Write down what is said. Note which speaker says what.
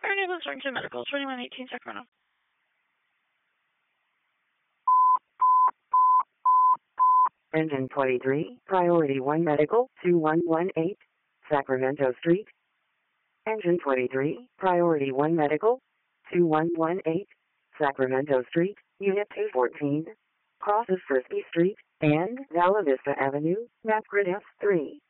Speaker 1: Neighborhood Washington Medical, 2118 Sacramento.
Speaker 2: Engine 23, Priority 1 Medical, 2118, Sacramento Street. Engine 23, Priority 1 Medical, 2118, Sacramento Street, Unit 214, crosses Frisbee Street and Bella Vista Avenue, map grid F3.